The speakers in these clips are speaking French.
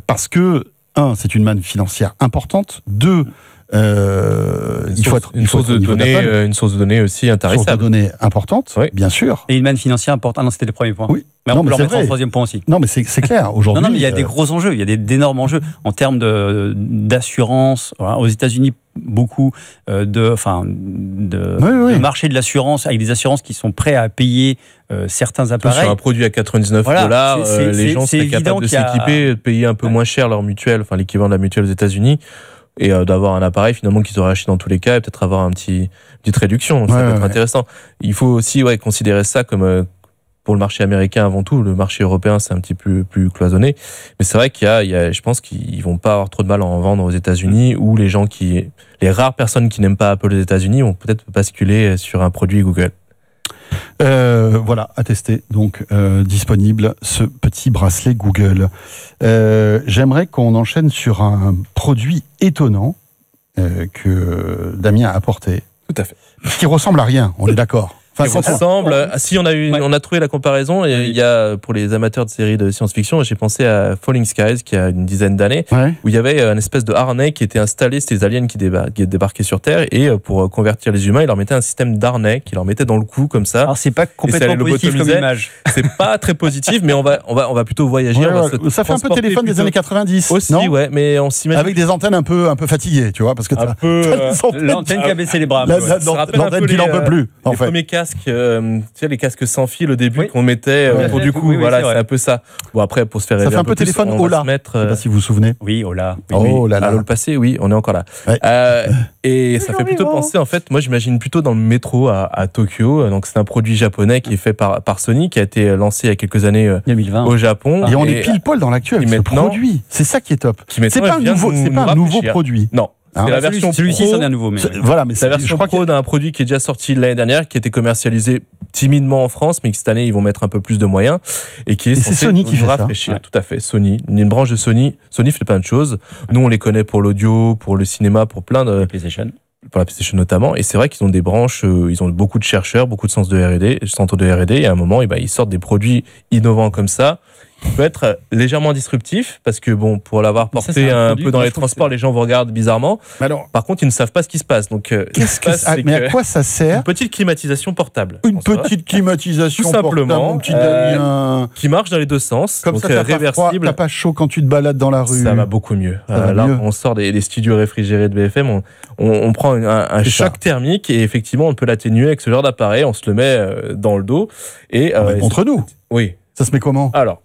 parce que, c'est une manne financière importante. 2, il faut être une source de données aussi intarissable. Une source de données importante, bien sûr. Et une manne financière importante. Non, c'était le premier point. Oui. Mais on peut le remettre en troisième point aussi. Non, mais c'est clair. Aujourd'hui, non, mais il y a des gros enjeux. Il y a d'énormes enjeux en termes d'assurance. Voilà. Aux États-Unis, beaucoup de marché de l'assurance, avec des assurances qui sont prêts à payer certains appareils. Sur un produit à $99, les gens seraient capables de s'équiper, de payer un peu moins cher leur mutuelle, enfin l'équivalent de la mutuelle aux États-Unis, et d'avoir un appareil finalement qu'ils auraient acheté dans tous les cas, et peut-être avoir une petite réduction. Donc ça peut être intéressant. Il faut aussi considérer ça comme pour le marché américain avant tout. Le marché européen, c'est un petit peu plus cloisonné. Mais c'est vrai je pense qu'ils vont pas avoir trop de mal à en vendre aux États-Unis, ou les rares personnes qui n'aiment pas Apple aux États-Unis vont peut-être basculer sur un produit Google. Voilà, à tester. Donc, disponible ce petit bracelet Google. J'aimerais qu'on enchaîne sur un produit étonnant que Damien a apporté. Tout à fait. Qui ressemble à rien, on est d'accord. Si on a trouvé la comparaison, et il y a, pour les amateurs de séries de science-fiction, j'ai pensé à Falling Skies, qui a une dizaine d'années, où il y avait une espèce de harnais qui était installé, c'était des aliens qui débarquaient sur Terre, et pour convertir les humains, ils leur mettaient un système d'harnais qui leur mettait dans le cou comme ça. Alors c'est pas complètement positif comme image. C'est pas très positif, mais on va plutôt voyager. Ça fait un peu téléphone des années 90 aussi, non mais on s'imagine avec des antennes un peu fatiguées, tu vois, parce que l'antenne qui a baissé les bras. L'antenne qui n'en peut plus. Les premiers casques, les casques sans fil au début qu'on mettait autour du cou, c'est un peu ça. Bon, après, pour se faire ça fait un peu téléphone Ola. Je sais pas si vous vous souvenez. Oui, Ola. Le passé, oui, on est encore là. Et ça fait plutôt penser, en fait, moi j'imagine plutôt dans le métro à Tokyo. Donc c'est un produit japonais qui est fait par Sony, qui a été lancé il y a quelques années 2020. au Japon. Et on est pile poil dans l'actu avec ce produit. C'est ça qui est top. C'est pas un nouveau produit. Non. C'est la version celui-ci, c'en est un nouveau. Mais c'est la version pro d'un produit qui est déjà sorti l'année dernière, qui a été commercialisé timidement en France, mais que cette année ils vont mettre un peu plus de moyens, et qui est censé Sony qui fait rafraîchir. Ça. Tout à fait, Sony, une branche de Sony. Sony fait plein de choses. Nous, on les connaît pour l'audio, pour le cinéma, pour plein de PlayStation. Pour la PlayStation notamment, et c'est vrai qu'ils ont des branches, ils ont beaucoup de chercheurs, beaucoup de centres de R&D, et à un moment, ils sortent des produits innovants comme ça. Il peut être légèrement disruptif, parce que pour l'avoir porté un peu dans les transports, les gens vous regardent bizarrement. Par contre, ils ne savent pas ce qui se passe. Donc, mais à quoi ça sert ? Une petite climatisation portable. Une petite climatisation tout simplement, portable, qui marche dans les deux sens. Comme donc, ça, t'as pas chaud quand tu te balades dans la rue. Ça va beaucoup mieux. Là, on sort des studios réfrigérés de BFM, on prend un choc thermique, et effectivement, on peut l'atténuer avec ce genre d'appareil. On se le met dans le dos. Et, contre nous. Oui. Ça se met comment ? Alors.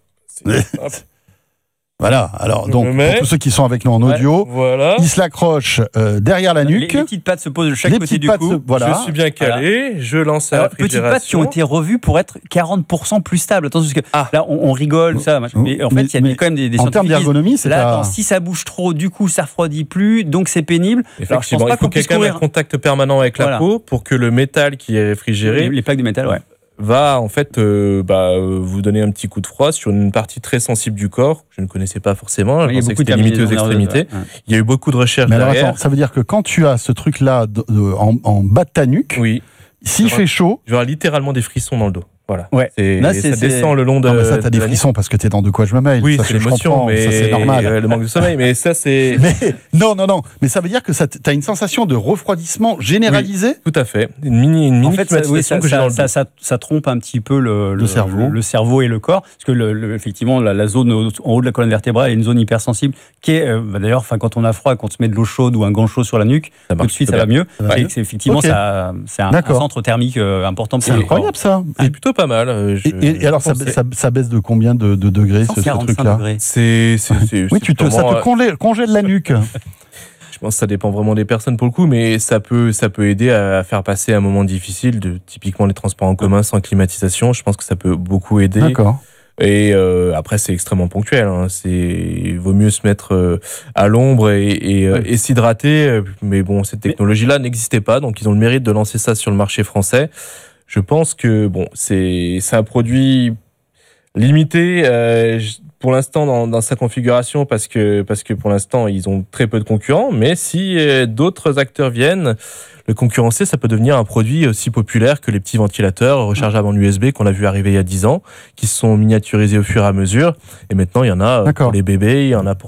Voilà, alors donc pour tous ceux qui sont avec nous en audio, ils se l'accrochent derrière la nuque. Les petites pattes se posent de chaque côté du cou. Je suis bien calé, je lance la réfrigération. Petites pattes qui ont été revues pour être 40% plus stables. Attention, parce que là on rigole, ça, mais en fait il y a quand même des en termes d'ergonomie, c'est là, si ça bouge trop, du coup ça refroidit plus, donc c'est pénible. Effectivement, il faut que quelqu'un ait un contact permanent avec la peau pour que le métal qui est réfrigéré, les plaques de métal, va en fait vous donner un petit coup de froid sur une partie très sensible du corps que je ne connaissais pas forcément. Je pensais que c'était limité aux extrémités. Il y a eu beaucoup de recherches derrière. Alors, ça veut dire que quand tu as ce truc-là en bas de ta nuque, s'il fait chaud, tu auras littéralement des frissons dans le dos. Voilà. Ça descend descend le long de. Non, mais ça, t'as des frissons parce que t'es dans De quoi je me mêle. Oui, ça, c'est l'émotion, mais ça, c'est normal. Le manque de sommeil, mais ça, c'est. Non. Mais ça veut dire que t'as une sensation de refroidissement généralisé. Oui, tout à fait. Une mini en fait, climatisation que j'ai dans le dos. Ça trompe un petit peu le cerveau et le corps, parce que effectivement, la zone en haut de la colonne vertébrale est une zone hypersensible qui est d'ailleurs, quand on a froid, quand on se met de l'eau chaude ou un gant chaud sur la nuque, tout de suite ça va mieux. Et effectivement, c'est un centre thermique important. C'est incroyable ça. C'est plutôt pas mal. Et alors, ça baisse de combien de degrés ce truc-là ? Oui, ça te congèle la nuque. Je pense que ça dépend vraiment des personnes pour le coup, mais ça peut aider à faire passer un moment difficile, typiquement les transports en commun sans climatisation. Je pense que ça peut beaucoup aider. D'accord. Et après, c'est extrêmement ponctuel. Il vaut mieux se mettre à l'ombre et s'hydrater. Mais bon, cette technologie-là n'existait pas, donc ils ont le mérite de lancer ça sur le marché français. Je pense que c'est un produit limité pour l'instant dans sa configuration parce que pour l'instant ils ont très peu de concurrents, mais si d'autres acteurs viennent le concurrencer, ça peut devenir un produit aussi populaire que les petits ventilateurs rechargeables en USB qu'on a vu arriver il y a 10 ans, qui se sont miniaturisés au fur et à mesure, et maintenant il y en a pour les bébés, il y en a pour